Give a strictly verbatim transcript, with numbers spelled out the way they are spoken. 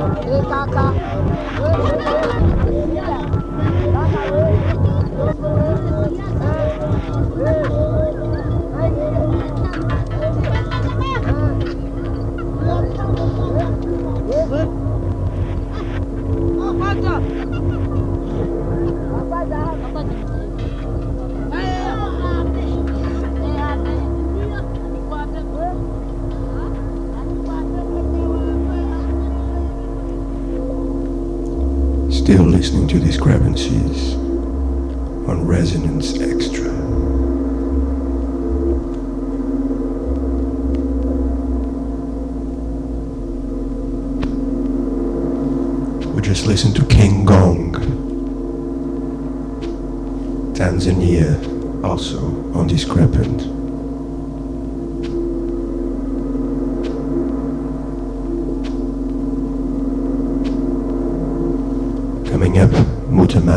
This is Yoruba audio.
Eh, kaka. Eh, eh, eh. Iya. Kaka, eh. Eh, eh. Eh, iya. Eh, iya. Eh, eh. Eh, eh. Apa aja? Apa aja? Apa aja? Still listening to Discrepancies on Resonance Extra. We just listened to King Gong, Tanzania, also on Discrepant. Coming up, Mutama.